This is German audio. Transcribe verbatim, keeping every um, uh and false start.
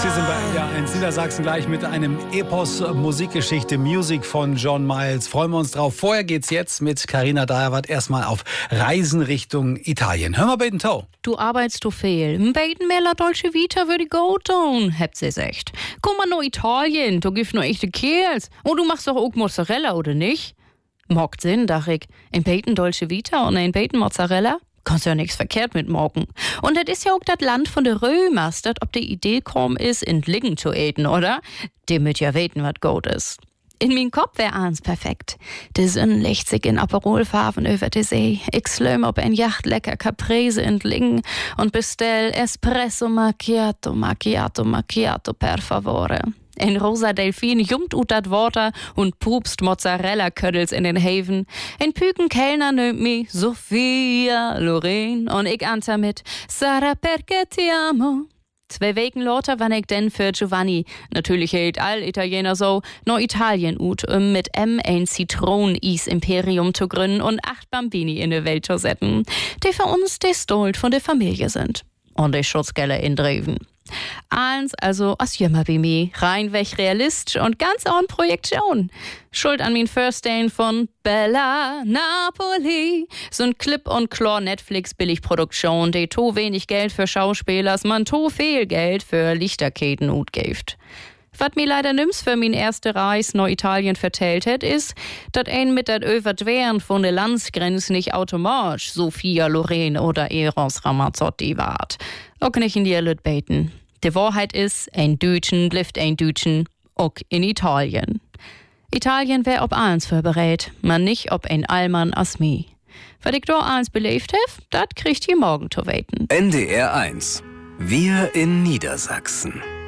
Sie sind bei N D R eins Niedersachsen gleich mit einem Epos-Musikgeschichte, Music von John Miles. Freuen wir uns drauf. Vorher geht's jetzt mit Carina Dajewat erstmal auf Reisen Richtung Italien. Hör mal, Beten Tau. Du arbeitest du viel. Beten mehr la Dolce Vita würde go tun, habt sie gesagt. Komm mal nur Italien, du gibst nur echte Kerls. Und du machst doch auch Mozzarella, oder nicht? Mockt Sinn, dach ich. Ein Beten Dolce Vita und ein Beten Mozzarella? Kannst ja nichts verkehrt mit morgen. Und das ist ja auch das Land von der Römers, das ob die Idee kaum ist, in Liggen zu eten, oder? Die müt ja weten, was gut ist. In mein Kopf wär eins perfekt. Die Sonne legt sich in Aperolfarben über die See. Ich slöm ob ein Yacht lecker Caprese in Liggen und bestell Espresso Macchiato, Macchiato, Macchiato per favore. Ein rosa Delfin jumpt ut dat Water und pupst Mozzarella-Ködels in den Haven. Ein Püken Kellner nimmt mi Sophia Loren und ich anta mit Sarah perché ti amo. Zwei Wochen lauter wann ich denn für Giovanni, natürlich hält all Italiener so, no Italien ut, um mit M ein Zitronen-Is-Imperium zu gründen und acht Bambini in die Welt zu setzen, die für uns die Stolt von der Familie sind. Und die Schutzgelle in Dreven. Eins also as jemmer wie mir, reinweg realistisch und ganz ohne Projektion. Schuld an min First Day von Bella Napoli. So ein Clip- und Chlor-Netflix-Billigproduktion, die to wenig Geld für Schauspielers, man to viel Geld für Lichterketen utgift. Was mir leider nimm's für min erste Reis nach Italien vertellt hat, ist, dass ein mit dat Überdwehren von der Landsgrenze nicht automatisch Sophia Loren oder Eros Ramazzotti wart. Auch nicht in die Lüt beten. Die Wahrheit ist, ein Deutschen blifft ein Deutschen, auch in Italien. Italien wär ob eins vorberät, man nicht ob ein Allmann as mi. Was ich da eins belebt hef, dat kriegt ihr morgen zu weten. N D R eins. Wir in Niedersachsen.